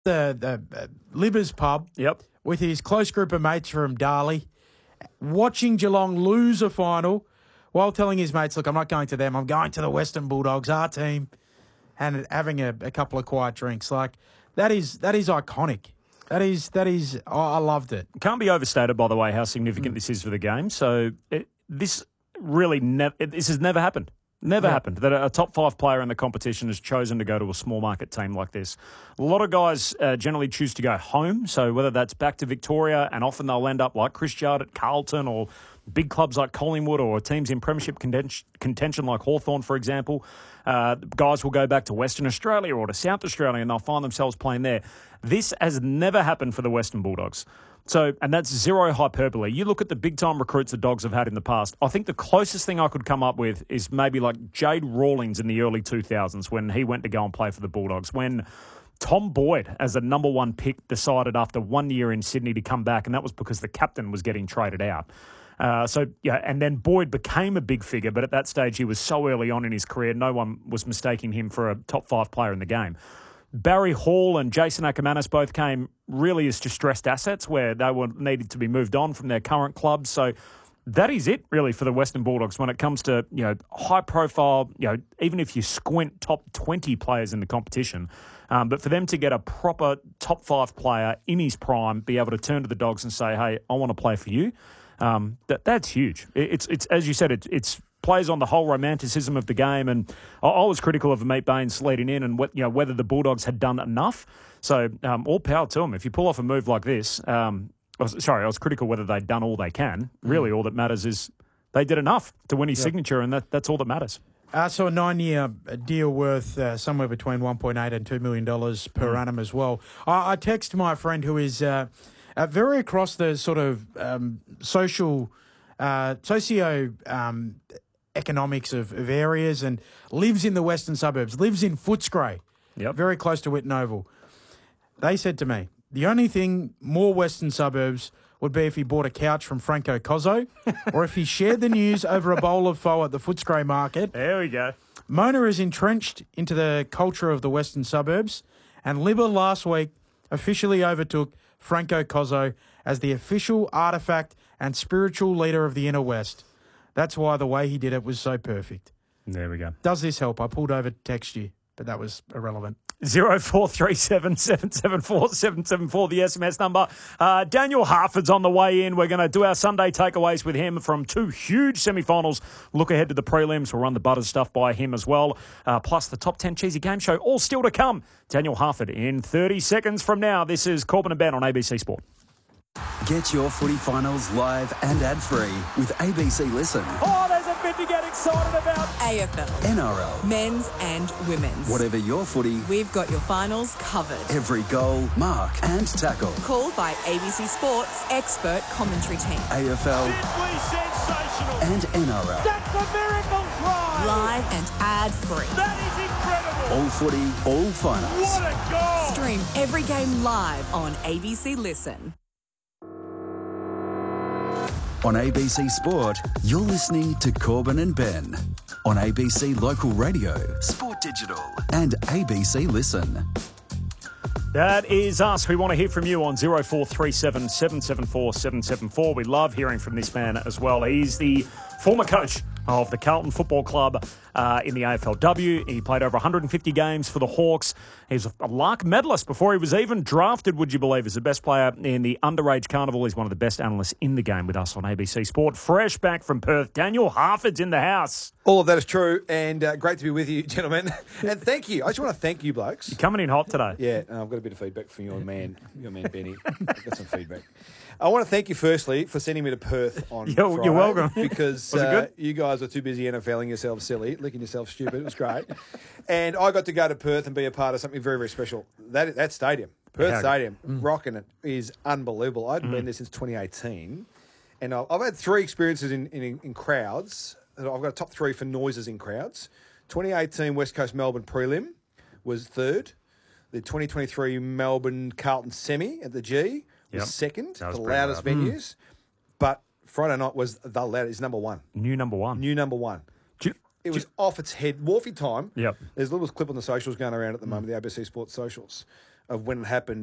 the Libbers pub with his close group of mates from Darley, watching Geelong lose a final while telling his mates, look, I'm not going to them, I'm going to the Western Bulldogs, our team, and having a couple of quiet drinks. Like, that is iconic. That is. I loved it. Can't be overstated, by the way, how significant this is for the game. So this has never happened. Never happened that a top 5 player in the competition has chosen to go to a small market team like this. A lot of guys generally choose to go home. So whether that's back to Victoria, and often they'll end up like Chris Judd at Carlton, or big clubs like Collingwood, or teams in premiership contention like Hawthorn, for example. Guys will go back to Western Australia or to South Australia, and they'll find themselves playing there. This has never happened for the Western Bulldogs. So, and that's zero hyperbole. You look at the big-time recruits the Dogs have had in the past. I think the closest thing I could come up with is maybe like Jade Rawlings in the early 2000s when he went to go and play for the Bulldogs. When Tom Boyd, as a number 1 pick, decided after 1 year in Sydney to come back, and that was because the captain was getting traded out. And then Boyd became a big figure, but at that stage he was so early on in his career, no one was mistaking him for a top 5 player in the game. Barry Hall and Jason Ackermanis both came really as distressed assets where they were needed to be moved on from their current clubs. So that is it really for the Western Bulldogs when it comes to, high profile, even if you squint, top 20 players in the competition. But for them to get a proper top 5 player in his prime, be able to turn to the Dogs and say, hey, I want to play for you. That's huge. It's as you said, it's plays on the whole romanticism of the game, and I was critical of Ameet Bains leading in, and whether the Bulldogs had done enough. So all power to them. If you pull off a move like this, I was critical whether they'd done all they can. Really, all that matters is they did enough to win his signature, and that's all that matters. So a 9-year deal worth somewhere between $1.8 and $2 million per annum as well. I text my friend who is very across the sort of economics of areas, and lives in the western suburbs, lives in Footscray, very close to Whitten Oval. They said to me, the only thing more western suburbs would be if he bought a couch from Franco Cozzo or if he shared the news over a bowl of pho at the Footscray market. There we go. Mona is entrenched into the culture of the western suburbs, and Libba last week officially overtook Franco Cozzo as the official artefact and spiritual leader of the inner west. That's why the way he did it was so perfect. There we go. Does this help? I pulled over to text you, but that was irrelevant. 0437 774 774, the SMS number. Daniel Harford's on the way in. We're going to do our Sunday takeaways with him from 2 huge semi-finals. Look ahead to the prelims. We'll run the butter stuff by him as well. Plus the top 10 cheesy game show, all still to come. Daniel Harford in 30 seconds from now. This is Corbin and Ben on ABC Sport. Get your footy finals live and ad-free with ABC Listen. Oh, there's a bit to get excited about. AFL. NRL. Men's and women's. Whatever your footy. We've got your finals covered. Every goal, mark and tackle. Called by ABC Sport's expert commentary team. AFL. Simply sensational. And NRL. That's a miracle try. Live and ad-free. That is incredible. All footy, all finals. What a goal. Stream every game live on ABC Listen. On ABC Sport, you're listening to Corbin and Ben. On ABC Local Radio, Sport Digital, and ABC Listen. That is us. We want to hear from you on 0437 774 774. We love hearing from this man as well. He's the former coach of the Carlton Football Club in the AFLW. He played over 150 games for the Hawks. He was a Lark medalist before he was even drafted, would you believe, as the best player in the underage carnival. He's one of the best analysts in the game with us on ABC Sport. Fresh back from Perth, Daniel Harford's in the house. All of that is true, and great to be with you, gentlemen. And thank you. I just want to thank you, blokes. You're coming in hot today. Yeah, I've got a bit of feedback from your man Benny. I've got some feedback. I want to thank you firstly for sending me to Perth on Friday. You're welcome. Because you guys were too busy NFLing yourselves silly, licking yourself stupid. It was great. And I got to go to Perth and be a part of something very, very special. That stadium, Perth Stadium, rocking it, is unbelievable. I hadn't been there since 2018. And I've had 3 experiences in crowds. I've got a top 3 for noises in crowds. 2018 West Coast Melbourne prelim was 3rd. The 2023 Melbourne Carlton semi at the G was 2nd, the loudest venues. But Friday night was the loudest, number 1. New number 1. It was off its head. Wharfie time. Yep. There's a little clip on the socials going around at the moment, the ABC Sports socials. of when it happened